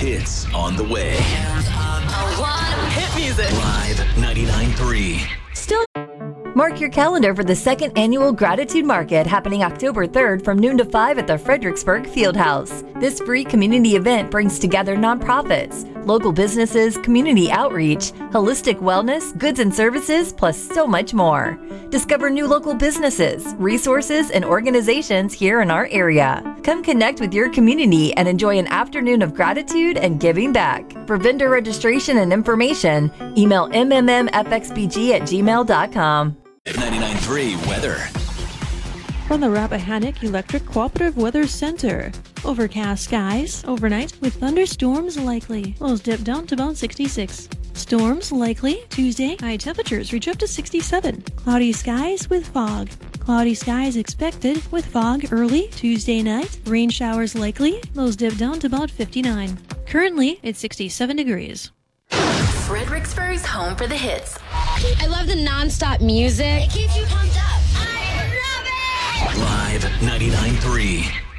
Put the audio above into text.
hits on the way. I want hit music. Live 99.3. Still. Mark your calendar for the second annual Gratitude Market happening October 3rd from noon to 5 at the Fredericksburg Fieldhouse. This free community event brings together nonprofits, local businesses, community outreach, holistic wellness, goods and services, plus so much more. Discover new local businesses, resources, and organizations here in our area. Come connect with your community and enjoy an afternoon of gratitude and giving back. For vendor registration and information, email mmmfxbg@gmail.com. 99.3 weather. From the Rappahannock Electric Cooperative Weather Center. Overcast skies overnight with thunderstorms likely. Lows dip down to about 66. Storms likely Tuesday. High temperatures reach up to 67. Cloudy skies with fog. Cloudy skies expected with fog early Tuesday night. Rain showers likely. Lows dip down to about 59. Currently, it's 67 degrees. Fredericksburg's home for the hits. I love the non-stop music. It keeps you pumped up. I love it! Live 99.3.